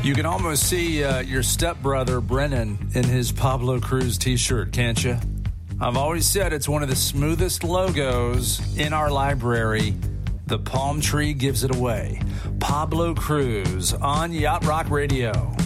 You can almost see your stepbrother, Brennan, in his Pablo Cruz t-shirt, can't you? I've always said it's one of the smoothest logos in our library. The palm tree gives it away. Pablo Cruz on Yacht Rock Radio.